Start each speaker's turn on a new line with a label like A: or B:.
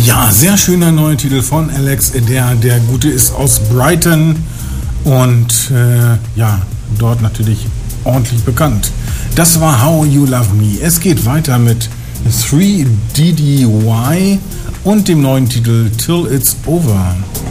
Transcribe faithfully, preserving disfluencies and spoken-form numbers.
A: Ja, sehr schöner neuer Titel von Alex Adair. Der Gute ist aus Brighton und äh, ja, dort natürlich ordentlich bekannt. Das war How You Love Me. Es geht weiter mit three D D Y und dem neuen Titel Till It's Over.